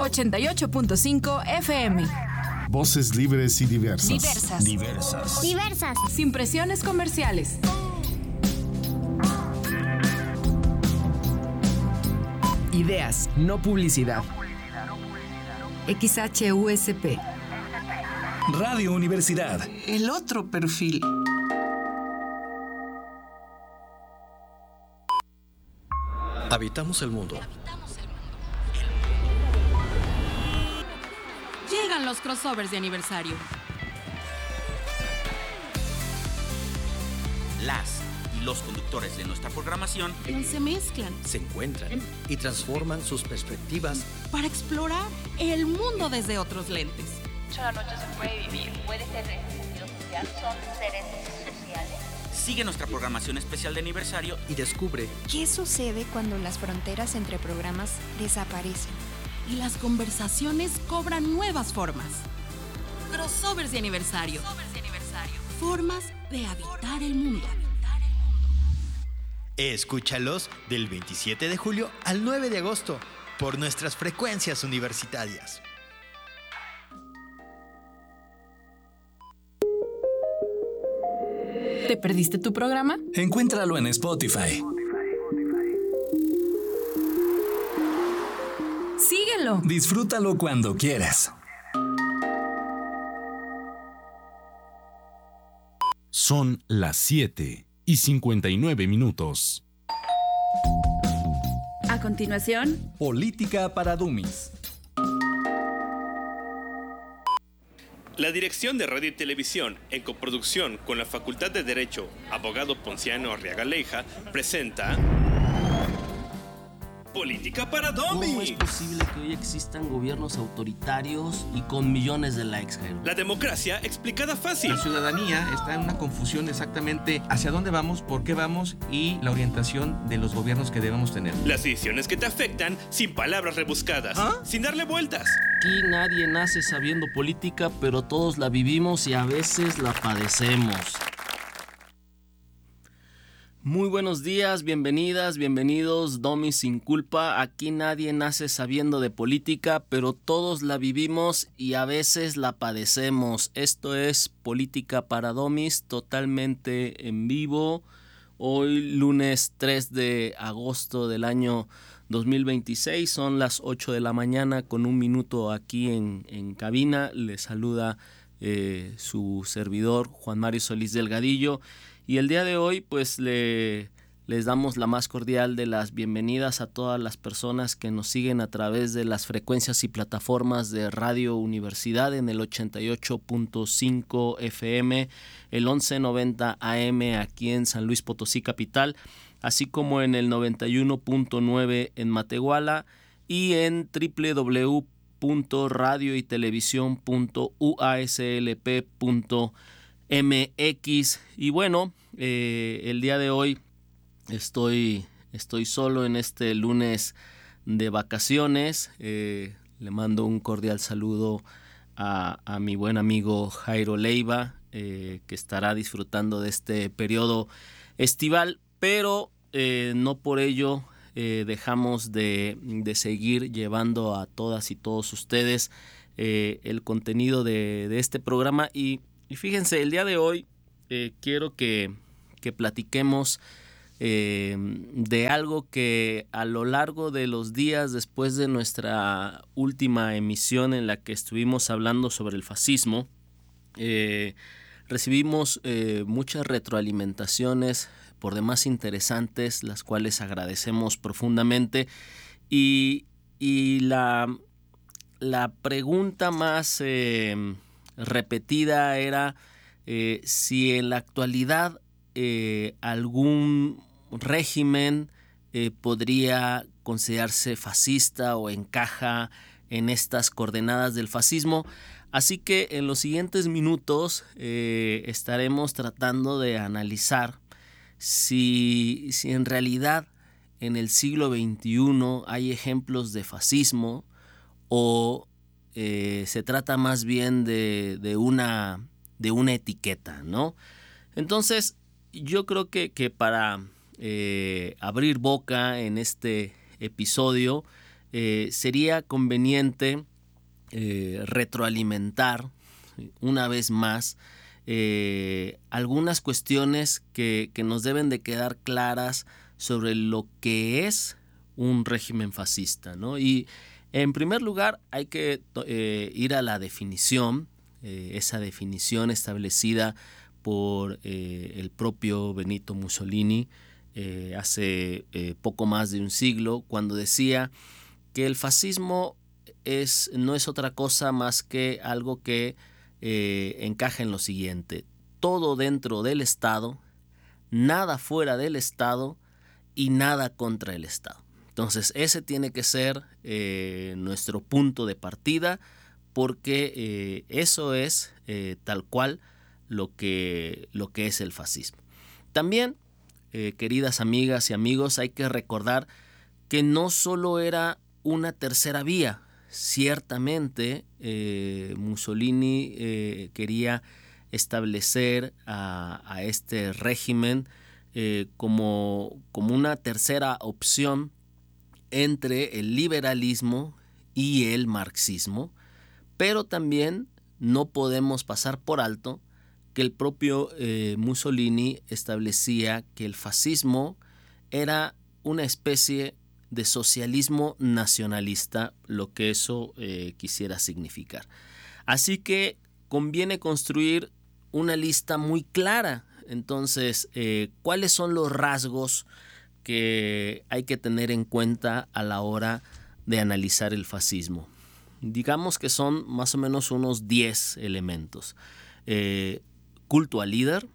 88.5 FM. Voces libres y Diversas. Sin presiones comerciales. Ideas, no publicidad. XHUSP. Radio Universidad. El otro perfil. Habitamos el mundo. Llegan los crossovers de aniversario. Las y los conductores de nuestra programación Se mezclan Se encuentran y transforman sus perspectivas para explorar el mundo desde otros lentes. La noche se puede vivir, puede ser en sentido social, son seres sociales. sigue nuestra programación especial de aniversario y descubre ¿qué sucede cuando las fronteras entre programas desaparecen? Y las conversaciones cobran nuevas formas. Crossovers de aniversario. Formas de habitar el mundo. Escúchalos del 27 de julio al 9 de agosto por nuestras frecuencias universitarias. ¿Te perdiste tu programa? Encuéntralo en Spotify. Síguelo. Disfrútalo cuando quieras. Son las 7:59. A continuación, Política para Dummies. La Dirección de Radio y Televisión, en coproducción con la Facultad de Derecho, abogado Ponciano Arriaga Leija, presenta Política para Dummies. ¿Cómo es posible que hoy existan gobiernos autoritarios y con millones de likes, Jairo? La democracia explicada fácil. La ciudadanía está en una confusión exactamente hacia dónde vamos, por qué vamos y la orientación de los gobiernos que debemos tener. Las decisiones que te afectan sin palabras rebuscadas, sin darle vueltas. Aquí nadie nace sabiendo política, pero todos la vivimos y a veces la padecemos. Muy buenos días, bienvenidas, bienvenidos, Domis sin culpa. Aquí nadie nace sabiendo de política, pero todos la vivimos y a veces la padecemos. Esto es Política para Domis, totalmente en vivo. Hoy lunes 3 de agosto del año 2026, son las 8 de la mañana con un minuto aquí en cabina. Les saluda su servidor Juan Mario Solís Delgadillo. Y el día de hoy pues les damos la más cordial de las bienvenidas a todas las personas que nos siguen a través de las frecuencias y plataformas de Radio Universidad en el 88.5 FM, el 1190 AM aquí en San Luis Potosí capital, así como en el 91.9 en Matehuala y en www.radioytelevisión.uaslp.mx. Y bueno, el día de hoy estoy solo en este lunes de vacaciones. Le mando un cordial saludo a mi buen amigo Jairo Leiva, que estará disfrutando de este periodo estival, pero no por ello dejamos de seguir llevando a todas y todos ustedes el contenido de este programa. Y fíjense, el día de hoy quiero que platiquemos de algo que a lo largo de los días después de nuestra última emisión en la que estuvimos hablando sobre el fascismo, recibimos muchas retroalimentaciones por demás interesantes, las cuales agradecemos profundamente, y la pregunta más repetida era si en la actualidad algún régimen podría considerarse fascista o encaja en estas coordenadas del fascismo. Así que en los siguientes minutos estaremos tratando de analizar si en realidad en el siglo XXI hay ejemplos de fascismo o se trata más bien de una etiqueta, ¿no? Entonces, yo creo que para abrir boca en este episodio, sería conveniente retroalimentar una vez más algunas cuestiones que nos deben de quedar claras sobre lo que es un régimen fascista, ¿no? Y en primer lugar hay que ir a la definición, esa definición establecida por el propio Benito Mussolini hace poco más de un siglo, cuando decía que el fascismo no es otra cosa más que algo que encaja en lo siguiente: todo dentro del Estado, nada fuera del Estado y nada contra el Estado. Entonces ese tiene que ser nuestro punto de partida, porque eso es tal cual lo que es el fascismo. También, queridas amigas y amigos, hay que recordar que no solo era una tercera vía. Ciertamente Mussolini quería establecer a este régimen como una tercera opción entre el liberalismo y el marxismo, pero también no podemos pasar por alto que el propio Mussolini establecía que el fascismo era una especie de socialismo nacionalista, lo que eso quisiera significar. Así que conviene construir una lista muy clara. Entonces, ¿cuáles son los rasgos que hay que tener en cuenta a la hora de analizar el fascismo? Digamos que son más o menos unos 10 elementos. Culto al líder,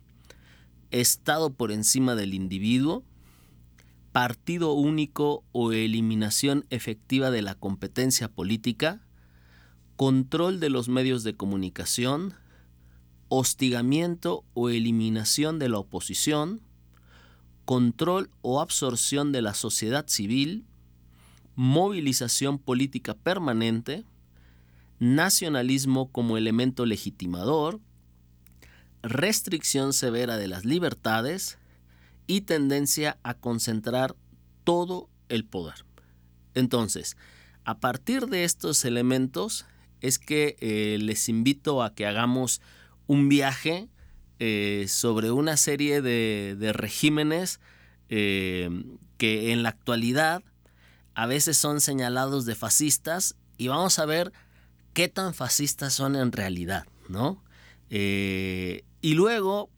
Estado por encima del individuo, partido único o eliminación efectiva de la competencia política, control de los medios de comunicación, hostigamiento o eliminación de la oposición, control o absorción de la sociedad civil, movilización política permanente, nacionalismo como elemento legitimador, restricción severa de las libertades y tendencia a concentrar todo el poder. Entonces, a partir de estos elementos es que les invito a que hagamos un viaje sobre una serie de regímenes que en la actualidad a veces son señalados de fascistas, y vamos a ver qué tan fascistas son en realidad, ¿no? Y luego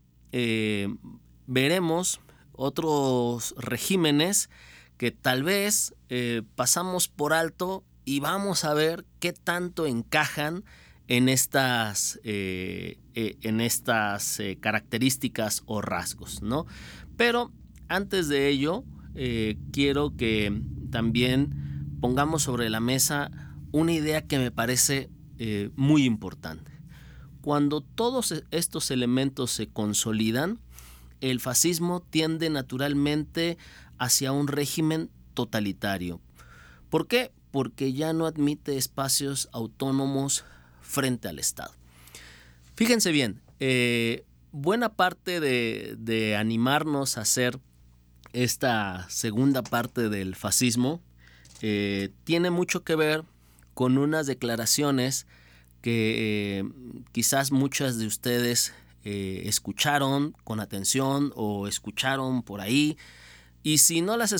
veremos otros regímenes que tal vez pasamos por alto, y vamos a ver qué tanto encajan en estas características o rasgos, ¿no? Pero antes de ello, quiero que también pongamos sobre la mesa una idea que me parece muy importante. Cuando todos estos elementos se consolidan, el fascismo tiende naturalmente hacia un régimen totalitario. ¿Por qué? Porque ya no admite espacios autónomos frente al Estado. Fíjense bien, buena parte de animarnos a hacer esta segunda parte del fascismo tiene mucho que ver con unas declaraciones que quizás muchas de ustedes escucharon con atención o escucharon por ahí, y si no las